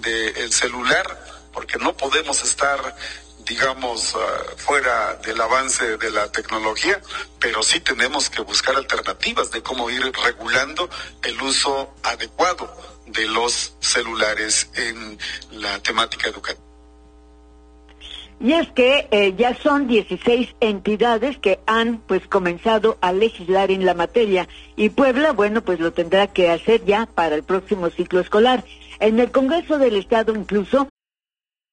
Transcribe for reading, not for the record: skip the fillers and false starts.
del celular, porque no podemos estar, digamos, fuera del avance de la tecnología, pero sí tenemos que buscar alternativas de cómo ir regulando el uso adecuado de los celulares en la temática educativa. Y es que ya son 16 entidades que han pues comenzado a legislar en la materia, y Puebla, bueno, pues lo tendrá que hacer ya para el próximo ciclo escolar. En el Congreso del Estado incluso